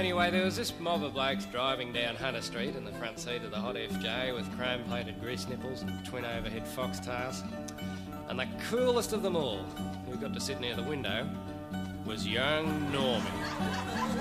Anyway, there was this mob of blokes driving down Hunter Street in the front seat of the hot FJ with chrome-plated grease nipples and twin overhead foxtails. And the coolest of them all, who got to sit near the window, was young Normie.